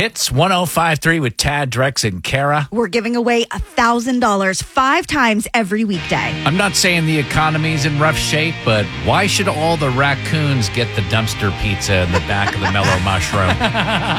Hits 1053 with Tad, Drex, and Kara. We're giving away $1,000 5 times every weekday. I'm not saying the economy's in rough shape, but why should all the raccoons get the dumpster pizza in the back of the Mellow Mushroom?